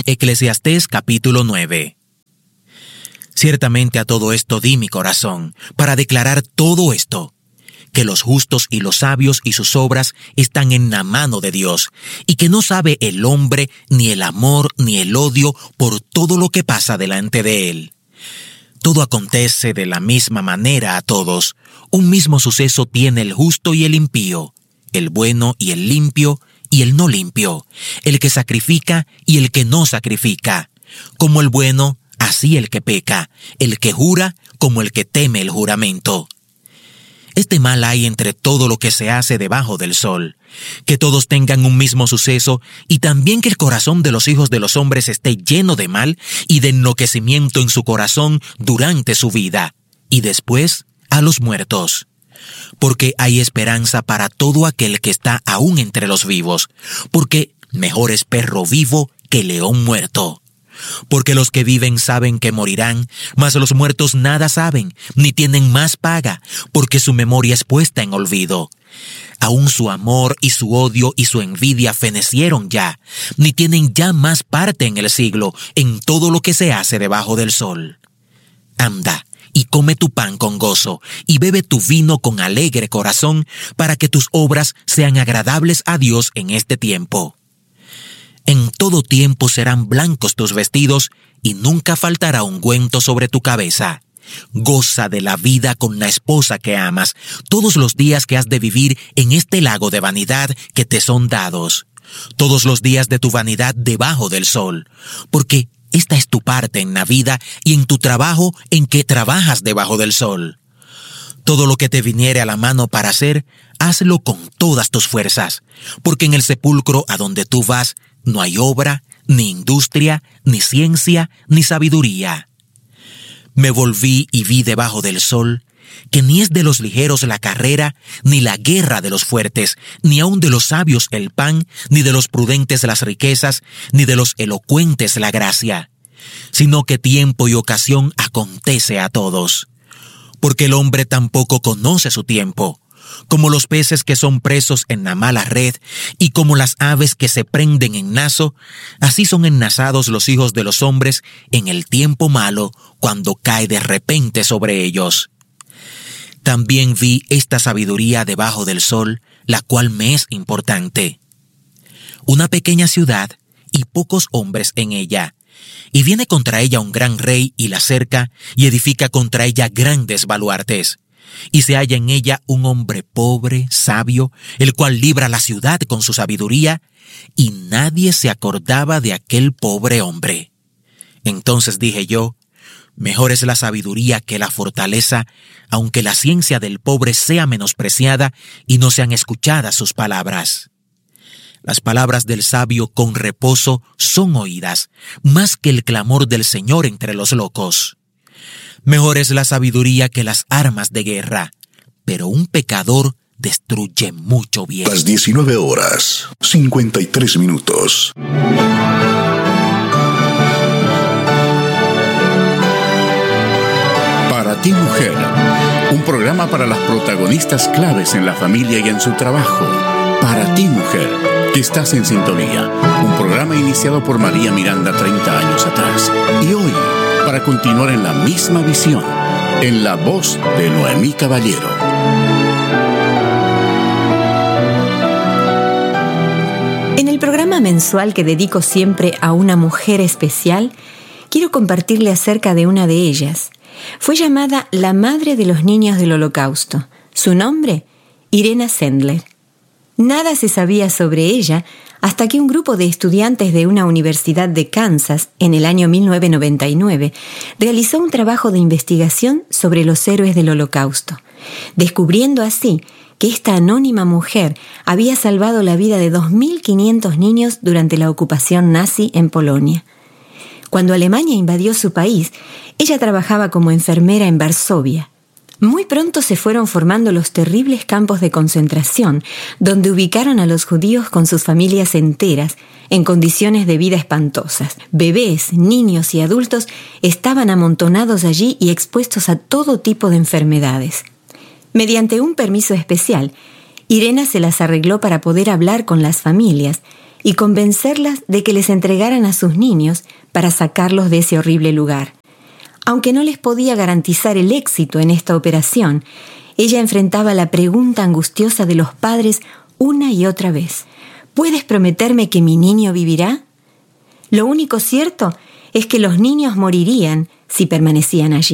Eclesiastés capítulo 9. Ciertamente a todo esto di mi corazón, para declarar todo esto, que los justos y los sabios y sus obras están en la mano de Dios, y que no sabe el hombre ni el amor ni el odio por todo lo que pasa delante de él. Todo acontece de la misma manera a todos. Un mismo suceso tiene el justo y el impío, el bueno y el limpio y el no limpio, el que sacrifica y el que no sacrifica. Como el bueno, así el que peca, el que jura como el que teme el juramento. Este mal hay entre todo lo que se hace debajo del sol, que todos tengan un mismo suceso, y también que el corazón de los hijos de los hombres esté lleno de mal y de enloquecimiento en su corazón durante su vida, y después a los muertos. Porque hay esperanza para todo aquel que está aún entre los vivos, porque mejor es perro vivo que león muerto. Porque los que viven saben que morirán, mas los muertos nada saben, ni tienen más paga, porque su memoria es puesta en olvido. Aún su amor y su odio y su envidia fenecieron ya, ni tienen ya más parte en el siglo, en todo lo que se hace debajo del sol. Anda, y come tu pan con gozo, y bebe tu vino con alegre corazón, para que tus obras sean agradables a Dios en este tiempo. En todo tiempo serán blancos tus vestidos, y nunca faltará ungüento sobre tu cabeza. Goza de la vida con la esposa que amas, todos los días que has de vivir en este lago de vanidad que te son dados. Todos los días de tu vanidad debajo del sol, porque esta es tu parte en la vida y en tu trabajo en que trabajas debajo del sol. Todo lo que te viniere a la mano para hacer, hazlo con todas tus fuerzas, porque en el sepulcro a donde tú vas no hay obra, ni industria, ni ciencia, ni sabiduría. Me volví y vi debajo del sol que ni es de los ligeros la carrera, ni la guerra de los fuertes, ni aun de los sabios el pan, ni de los prudentes las riquezas, ni de los elocuentes la gracia, sino que tiempo y ocasión acontece a todos. Porque el hombre tampoco conoce su tiempo, como los peces que son presos en la mala red, y como las aves que se prenden en nazo, así son ennazados los hijos de los hombres en el tiempo malo, cuando cae de repente sobre ellos. También vi esta sabiduría debajo del sol, la cual me es importante. Una pequeña ciudad y pocos hombres en ella, y viene contra ella un gran rey y la cerca, y edifica contra ella grandes baluartes. Y se halla en ella un hombre pobre, sabio, el cual libra la ciudad con su sabiduría, y nadie se acordaba de aquel pobre hombre. Entonces dije yo, mejor es la sabiduría que la fortaleza, aunque la ciencia del pobre sea menospreciada y no sean escuchadas sus palabras. Las palabras del sabio con reposo son oídas, más que el clamor del Señor entre los locos. Mejor es la sabiduría que las armas de guerra, pero un pecador destruye mucho bien. Las 19:53. Para ti, mujer, un programa para las protagonistas claves en la familia y en su trabajo. Para ti, mujer, que estás en sintonía, un programa iniciado por María Miranda 30 años atrás. Y hoy, para continuar en la misma visión, en la voz de Noemí Caballero. En el programa mensual que dedico siempre a una mujer especial, quiero compartirle acerca de una de ellas. Fue llamada la madre de los niños del Holocausto. Su nombre, Irena Sendler. Nada se sabía sobre ella hasta que un grupo de estudiantes de una universidad de Kansas, en el año 1999, realizó un trabajo de investigación sobre los héroes del Holocausto, descubriendo así que esta anónima mujer había salvado la vida de 2.500 niños durante la ocupación nazi en Polonia. Cuando Alemania invadió su país, ella trabajaba como enfermera en Varsovia. Muy pronto se fueron formando los terribles campos de concentración, donde ubicaron a los judíos con sus familias enteras, en condiciones de vida espantosas. Bebés, niños y adultos estaban amontonados allí y expuestos a todo tipo de enfermedades. Mediante un permiso especial, Irena se las arregló para poder hablar con las familias y convencerlas de que les entregaran a sus niños para sacarlos de ese horrible lugar. Aunque no les podía garantizar el éxito en esta operación, ella enfrentaba la pregunta angustiosa de los padres una y otra vez: ¿puedes prometerme que mi niño vivirá? Lo único cierto es que los niños morirían si permanecían allí.